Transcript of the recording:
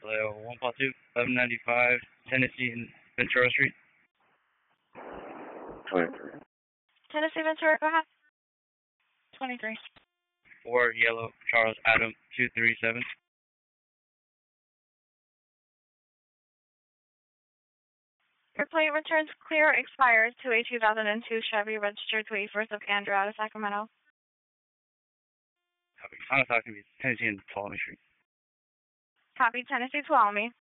1 Paul 2, 1195 Tennessee and Ventura Street. 23. Tennessee Ventura, go ahead. 23. 4 Yellow Charles Adam 237. Your plate returns clear expired to a 2002 Chevy registered to 1st of Andrew out of Sacramento. Copy. Final talking to Tennessee and Tuolumne Street. Copy, Tennessee Tuolumne.